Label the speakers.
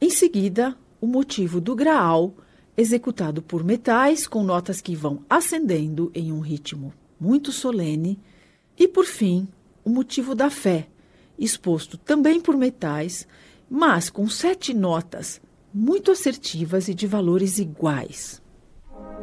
Speaker 1: Em seguida, o motivo do Graal, executado por metais com notas que vão ascendendo em um ritmo muito solene. E, por fim, o motivo da fé, exposto também por metais, mas com 7 notas muito assertivas e de valores iguais.